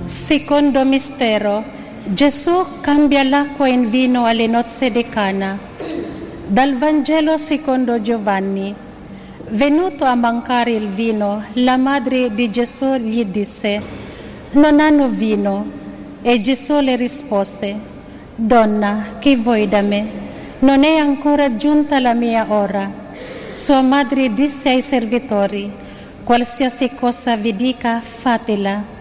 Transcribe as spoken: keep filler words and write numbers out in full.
Secondo mistero, Gesù cambia l'acqua in vino alle nozze di Cana. Dal Vangelo secondo Giovanni. Venuto a mancare il vino, la madre di Gesù gli disse: non hanno vino. E Gesù le rispose: donna, che vuoi da me? Non è ancora giunta la mia ora. Sua madre disse ai servitori: qualsiasi cosa vi dica, fatela.